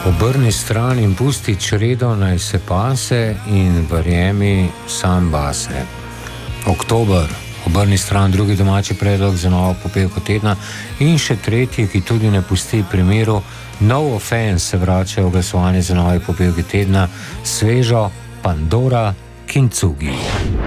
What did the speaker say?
Obrni stran in pusti čredo naj se pase in verjemi sam base. Oktober. Obrni stran, drugi domači predlog za novo popevko tedna in še tretji, ki tudi ne pusti primeru. No Offense se vrača v glasovanje za nove popevke tedna, svežo Pandora Kintsugi.